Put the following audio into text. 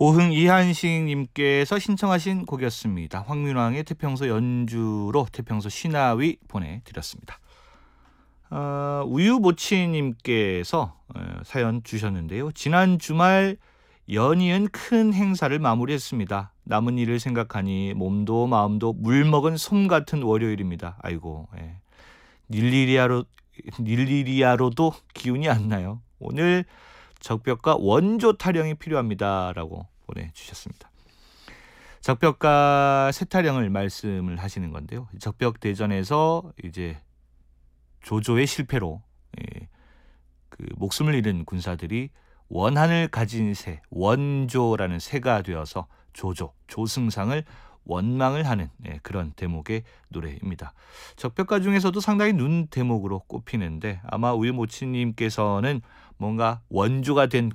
고흥 이한식님께서 신청하신 곡이었습니다. 황민왕의 태평소 연주로 태평소 신하위 보내드렸습니다. 우유모치님께서 사연 주셨는데요. 지난 주말 연이은 큰 행사를 마무리했습니다. 남은 일을 생각하니 몸도 마음도 물먹은 솜 같은 월요일입니다. 아이고, 닐리리아로도 기운이 안 나요. 오늘 적벽과 원조 타령이 필요합니다. 라고 보내주셨습니다. 적벽과 세타령을 말씀을 하시는 건데요. 적벽 대전에서 이제 조조의 실패로 그 목숨을 잃은 군사들이 원한을 가진 새, 원조라는 새가 되어서 조승상을 원망을 하는 그런 대목의 노래입니다. 적벽가 중에서도 상당히 눈 대목으로 꼽히는데 아마 우유모치님께서는 뭔가 원조가 된